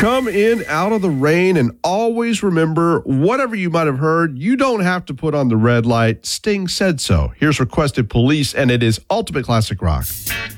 Come in out of the rain and always remember, whatever you might have heard, you don't have to put on the red light. Sting said so. Here's Requested Police, and it is Ultimate Classic Rock.